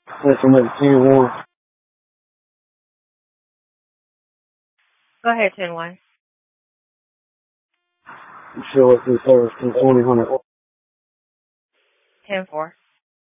That's from 10-1. Go ahead, 10-1. You show up to the service from 2000. 10-4.